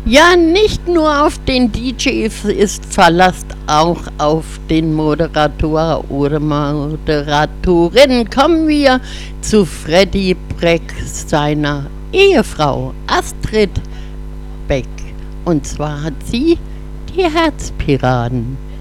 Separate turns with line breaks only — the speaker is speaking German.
Ja, nicht nur auf den DJ ist Verlass, auch auf den Moderator oder Moderatorin. Kommen wir zu Freddy Breck, seiner Ehefrau Astrid Beck. Und zwar hat sie die Herzpiraten.